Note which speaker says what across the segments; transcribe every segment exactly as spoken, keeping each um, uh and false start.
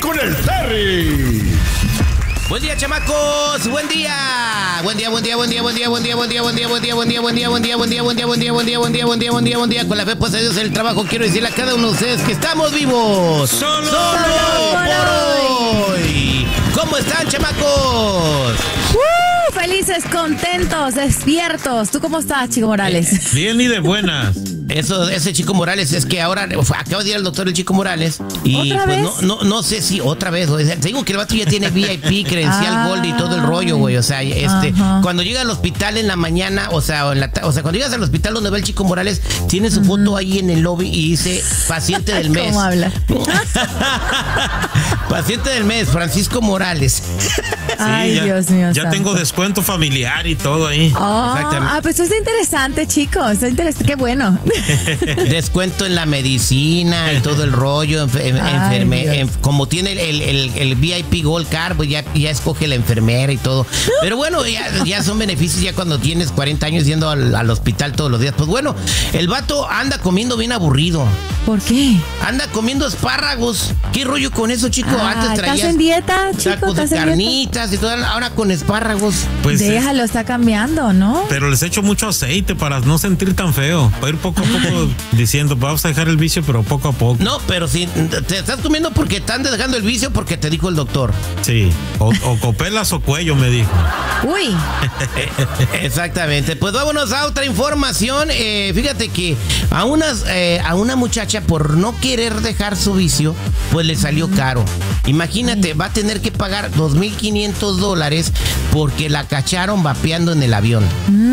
Speaker 1: con el Terry.
Speaker 2: Buen día, chamacos, buen día. Buen día, buen día, buen día, buen día, buen día, buen día, buen día, buen día, buen día, buen día, buen día, buen día, buen día, buen día, buen día, buen día, buen día, buen día, buen día. Con la fe pues a Dios en el trabajo quiero decirle a cada uno de ustedes que estamos vivos.
Speaker 3: Solo,
Speaker 2: Solo por hoy. ¿Cómo están, chamacos?
Speaker 4: Uh, felices, contentos, despiertos. ¿Tú cómo estás, Chico Morales?
Speaker 3: Bien y de buenas.
Speaker 2: Eso, ese Chico Morales, es que ahora uf, acaba de ir al doctor el Chico Morales y
Speaker 4: ¿Otra
Speaker 2: pues
Speaker 4: vez?
Speaker 2: no, no, no sé si otra vez, güey. Te digo que el vato ya tiene V I P, credencial
Speaker 4: Ay.
Speaker 2: Gold y todo el rollo, güey. O sea, este,
Speaker 4: Ajá.
Speaker 2: cuando llega al hospital en la mañana, o sea, o, en la, o sea, cuando llegas al hospital donde va el Chico Morales, tiene su foto ahí en el lobby y dice paciente del mes.
Speaker 4: ¿Cómo habla?
Speaker 2: Paciente del mes, Francisco Morales.
Speaker 4: Ay,
Speaker 3: ya,
Speaker 4: Dios mío.
Speaker 3: Ya
Speaker 4: santo.
Speaker 3: tengo descuento familiar y todo ahí.
Speaker 4: Oh,
Speaker 2: Exactamente.
Speaker 4: ah, pues eso es interesante, chicos. Está interesante. Qué bueno.
Speaker 2: Descuento en la medicina y todo el rollo. enfer- en-
Speaker 4: Ay,
Speaker 2: enferme-
Speaker 4: Dios.
Speaker 2: en- como tiene el, el, el V I P Gold Card, pues ya, ya escoge la enfermera y todo. Pero bueno, ya, ya son beneficios ya cuando tienes cuarenta años yendo al, al hospital todos los días. Pues bueno, el vato anda comiendo bien aburrido.
Speaker 4: ¿Por qué?
Speaker 2: Anda comiendo espárragos. ¿Qué rollo con eso, chico?
Speaker 4: Ah,
Speaker 2: Antes
Speaker 4: ¿estás
Speaker 2: traías
Speaker 4: en dieta, chico?
Speaker 2: tacos de
Speaker 4: ¿Estás en dieta?
Speaker 2: carnitas y todo. Ahora con espárragos.
Speaker 3: Pues es-
Speaker 4: Déjalo, está cambiando, ¿no?
Speaker 3: pero les echo mucho aceite para no sentir tan feo. Para ir poco a poco diciendo, vamos a dejar el vicio, pero poco a poco.
Speaker 2: No, pero si te estás comiendo porque te andas dejando el vicio porque te dijo el doctor.
Speaker 3: Sí. O, o copelas o cuello, me dijo.
Speaker 4: Uy,
Speaker 2: Exactamente. Pues vámonos a otra información. Eh, fíjate que a unas eh, a una muchacha por no querer dejar su vicio, pues le salió caro. Imagínate, va a tener que pagar dos mil quinientos dólares porque la cacharon vapeando en el avión.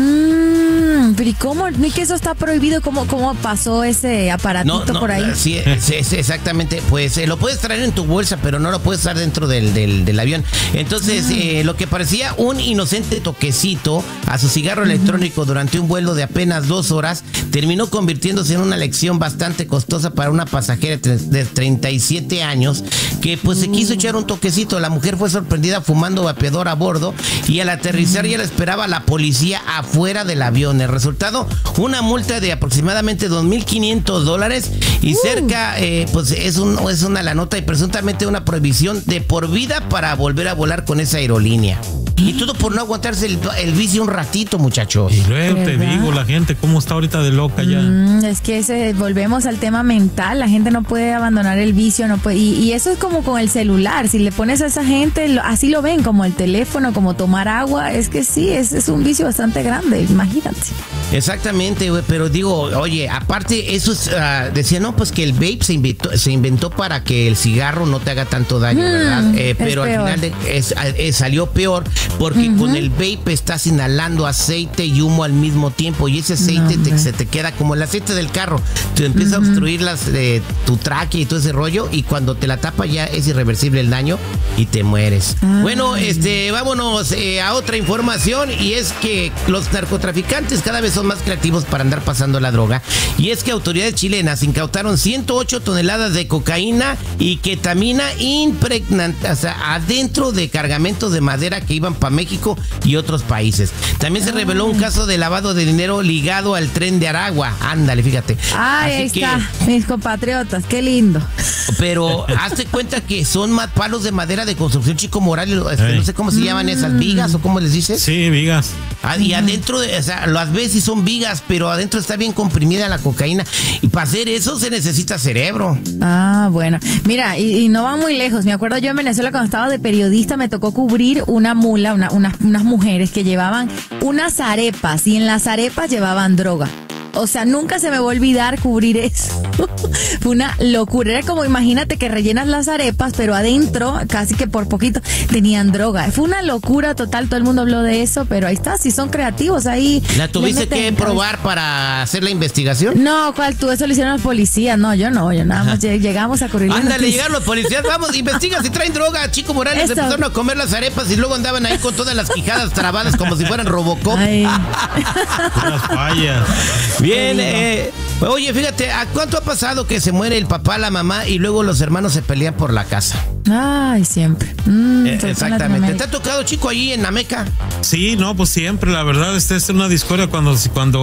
Speaker 4: mm, pero ¿y cómo? ¿Ni que eso está prohibido? ¿Cómo, cómo pasó ese aparatito por ahí?
Speaker 2: Sí, sí, sí, exactamente. Pues eh, lo puedes traer en tu bolsa, pero no lo puedes estar dentro del, del, del avión. Entonces, eh, lo que parecía un inocente toquecito a su cigarro electrónico durante un vuelo de apenas dos horas terminó convirtiéndose en una lección bastante costosa para una pasajera de tre- de treinta y siete años que pues se quiso echar un toquecito. La mujer fue sorprendida fumando vapeador a bordo y al aterrizar ya la esperaba la policía afuera del avión. El resultado, una multa de aproximadamente dos mil quinientos dólares y cerca, eh, pues es, un, es una la nota y presuntamente una prohibición de por vida para volver a volar con esa aerolínea. Y todo por no aguantarse el, el vicio un ratito, muchachos.
Speaker 3: Y luego te
Speaker 4: ¿Verdad?
Speaker 3: digo, la gente, cómo está ahorita de loca ya.
Speaker 4: Mm, es que ese, volvemos al tema mental. La gente no puede abandonar el vicio, no puede, y, y eso es como con el celular. Si le pones a esa gente, lo- así lo ven, como el teléfono, como tomar agua. Es que sí, es, es un vicio bastante grande, imagínate.
Speaker 2: Exactamente, güey, pero digo, oye, aparte, eso es, ah, decía, no, pues que el vape se inventó, se inventó para que el cigarro no te haga tanto daño,
Speaker 4: Mm,
Speaker 2: ¿verdad? Eh,
Speaker 4: es
Speaker 2: pero al
Speaker 4: peor.
Speaker 2: final de- es- eh, salió peor porque con el vape estás inhalando aceite y humo al mismo tiempo y ese aceite
Speaker 4: No,
Speaker 2: te-
Speaker 4: hombre.
Speaker 2: se te queda como el aceite del carro, te empieza a obstruir las, eh, tu tráquea y todo ese rollo y cuando te la tapa ya es irreversible el daño y te mueres.
Speaker 4: Ay.
Speaker 2: Bueno, este, vámonos eh, a otra información y es que los narcotraficantes cada vez son más creativos para andar pasando la droga y es que autoridades chilenas incautaron ciento ocho toneladas de cocaína y ketamina impregnante, o sea, adentro de cargamentos de madera que iban para México y otros países. También se reveló un caso de lavado de dinero ligado al tren de Aragua. Ándale, fíjate.
Speaker 4: Ay, ahí
Speaker 2: Así que-
Speaker 4: está, mis compatriotas, qué lindo.
Speaker 2: pero hazte cuenta que son más palos de madera de construcción, Chico Morales, este,
Speaker 3: Ey.
Speaker 2: no sé cómo se llaman esas vigas o cómo les dices.
Speaker 3: Sí, vigas.
Speaker 2: Ah, y adentro, de, o sea, las ves y son vigas, pero adentro está bien comprimida la cocaína. Y para hacer eso se necesita cerebro.
Speaker 4: Ah, bueno. Mira, y, y no van muy lejos. Me acuerdo yo en Venezuela cuando estaba de periodista me tocó cubrir una mula, una, una- unas mujeres que llevaban unas arepas y en las arepas llevaban droga. O sea, nunca se me va a olvidar cubrir eso. Fue una locura. Era como, imagínate que rellenas las arepas, pero adentro, casi que por poquito, tenían droga. Fue una locura total. Todo el mundo habló de eso, pero ahí está. Si son creativos, ahí.
Speaker 2: ¿La
Speaker 4: le
Speaker 2: tuviste
Speaker 4: meten
Speaker 2: que
Speaker 4: cabeza.
Speaker 2: probar para hacer la investigación?
Speaker 4: No, ¿cuál tú? Eso lo hicieron los policías. No, yo no. Yo nada más lleg- llegamos a cubrir la
Speaker 2: Ándale,
Speaker 4: noticia.
Speaker 2: llegaron los policías, vamos, investiga si traen droga. Chico Morales
Speaker 4: Eso.
Speaker 2: empezaron a comer las arepas y luego andaban ahí con todas las quijadas trabadas como si fueran Robocop.
Speaker 4: Ay.
Speaker 3: Unas fallas.
Speaker 2: Bien,
Speaker 4: Te digo.
Speaker 2: eh, oye, fíjate, ¿a cuánto ha pasado que se muere el papá, la mamá y luego los hermanos se pelean por la casa?
Speaker 4: Ay, siempre. Mm,
Speaker 2: Eh,
Speaker 4: sobre todo en
Speaker 2: exactamente. ¿Te
Speaker 4: Latinoamérica.
Speaker 2: ha tocado, Chico, allí en la Meca?
Speaker 3: Sí, no, pues siempre, la verdad, esta es una discordia cuando, cuando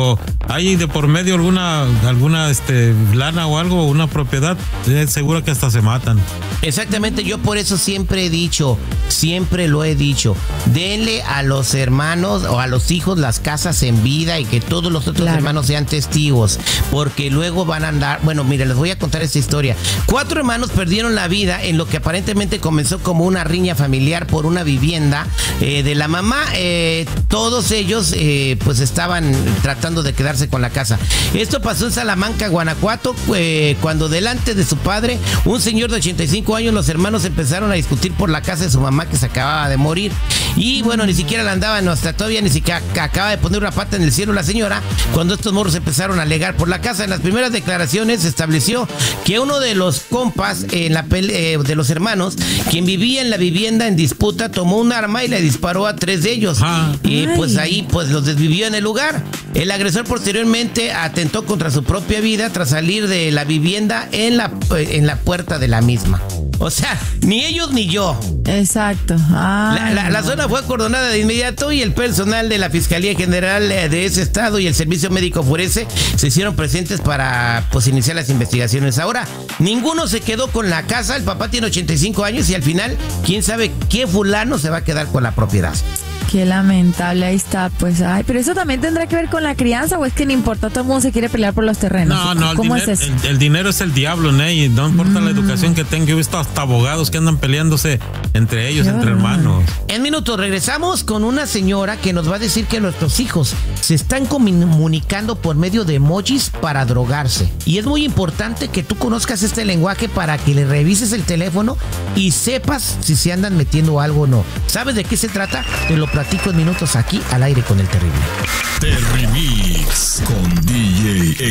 Speaker 3: hay de por medio alguna, alguna este, lana o algo, una propiedad, es seguro que hasta se matan.
Speaker 2: Exactamente, yo por eso siempre he dicho, siempre lo he dicho, denle a los hermanos o a los hijos las casas en vida y que todos los otros claro. hermanos sean testigos, porque luego van a andar, bueno, mire, les voy a contar esta historia. Cuatro hermanos perdieron la vida en lo que aparentemente comenzó como una riña familiar por una vivienda eh, de la mamá. Eh, todos ellos eh, pues estaban tratando de quedarse con la casa. Esto pasó en Salamanca, Guanajuato, eh, cuando delante de su padre, un señor de ochenta y cinco años, los hermanos empezaron a discutir por la casa de su mamá que se acababa de morir. Y bueno, ni siquiera la andaban, hasta todavía ni siquiera acaba de poner una pata en el cielo la señora, cuando estos morros empezaron a alegar por la casa. En las primeras declaraciones se estableció que uno de los compas en la pele, eh, de los hermanos, quien vivía en la vivienda en disputa, tomó un arma y le disparó a tres de ellos. Ah. Y pues ahí pues los desvivió en el lugar. El agresor posteriormente atentó contra su propia vida tras salir de la vivienda en la, en la puerta de la misma. O sea, ni ellos ni yo.
Speaker 4: Exacto. Ay,
Speaker 2: la, la, la zona fue acordonada de inmediato y el personal de la Fiscalía General de ese estado y el Servicio Médico Forense se hicieron presentes para pues iniciar las investigaciones. Ahora, ninguno se quedó con la casa. El papá tiene ochenta y cinco años y al final, quién sabe qué fulano se va a quedar con la propiedad.
Speaker 4: Qué lamentable, ahí está, pues, ay, pero eso también tendrá que ver con la crianza, o es que no importa, todo el mundo se quiere pelear por los terrenos.
Speaker 3: No, no,
Speaker 4: ¿Cómo
Speaker 3: el dinero,
Speaker 4: es eso?
Speaker 3: El, el dinero es el diablo, ¿no? Y no importa mm. la educación que tenga, yo he visto hasta abogados que andan peleándose entre ellos, entre hermanos.
Speaker 2: En minutos regresamos con una señora que nos va a decir que nuestros hijos se están comunicando por medio de emojis para drogarse. Y es muy importante que tú conozcas este lenguaje para que le revises el teléfono y sepas si se andan metiendo algo o no. ¿Sabes de qué se trata? Te lo platico en minutos aquí al aire con el Terrible.
Speaker 1: Terrimix con D J